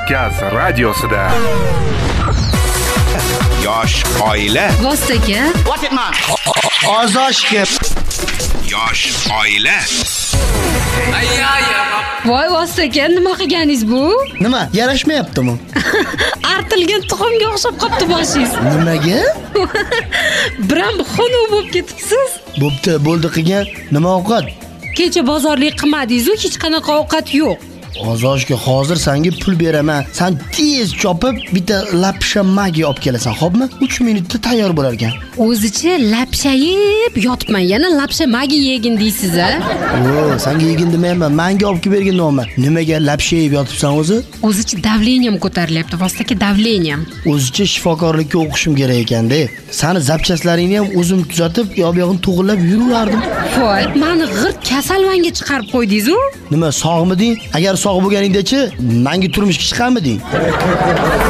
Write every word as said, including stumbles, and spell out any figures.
Markaz radiosida. Yosh oila. Vostaka. What it man? Ozoshga. Yosh oila. Voy Vostaka, nima qilganingiz bu? Nima, yarashmayaptimi? Artilgan tuxumga o'xshab qopti boshingiz. Nimaga? Biram xunuk bo'lib ketibsiz. Bo'pti, bo'ldi qilgan. Nima ovqat? Kecha bozorlik qilmadingiz-ku, hech qanaqa ovqat yo'q. Ozoshga hozir senga pul beraman. Sen tez chopib bitta lapsha magi olib kelasan, xo'pmi? uch minutda tayyor bo'lar ekan. O'zicha lapshayib yotibman, yana lapsha magi yegin deysiz-a? O, senga yegin demayman, menga olib kelib bergin deyapman. Nimaga lapshayib yotibsan o'zi? O'zicha davleniyam ko'tarilyapti, Vostaka, davleniyam. O'zicha shifokorlikka o'qishim kerak ekan-da. Seni zapchaslaringni ham o'zim tuzatib, yo'q-yo'g'ini to'g'irlab yurardim. Voy, meni g'irt kasalvanga chiqarib qo'ydingiz-ku. Nima, sog'miding? Agar sog' bo'lganingda-chi, menga turmushga chiqarmiding?